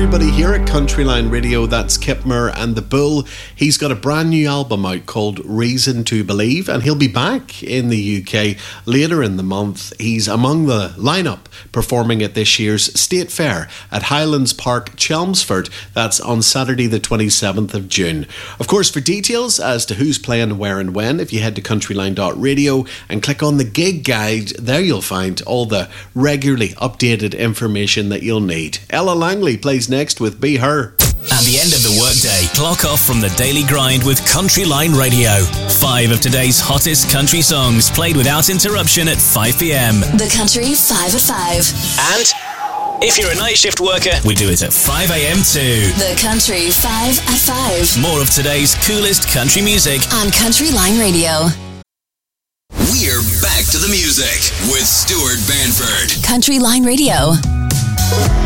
everybody here at Countryline Radio. That's Kip Moore and the Bull. He's got a brand new album out called Reason to Believe, and he'll be back in the UK later in the month. He's among the lineup performing at this year's State Fair at Highlands Park, Chelmsford. That's on Saturday the 27th of June. Of course, for details as to who's playing where and when, if you head to countryline.radio and click on the gig guide, there you'll find all the regularly updated information that you'll need. Ella Langley plays next with Be Her. At the end of the workday, clock off from the daily grind with Countryline Radio. 5 of today's hottest country songs played without interruption at 5 p.m. The Country 5 at 5. And if you're a night shift worker, we do it at 5 a.m. too. The Country 5 at 5. More of today's coolest country music on Countryline Radio. We're back to the music with Stuart Banford. Countryline Radio.